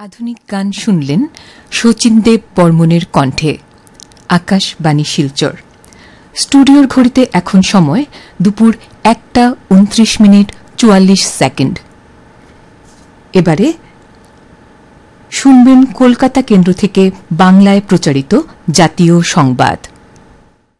আধুনিক গান শুনলেন শচীনদেব বর্মনের কণ্ঠে। আকাশবাণী শিলচর। স্টুডিওর ঘড়িতে এখন সময় দুপুর 1:29:44। এবারে শুনবেন কলকাতা কেন্দ্র থেকে বাংলায় প্রচারিত জাতীয় সংবাদ।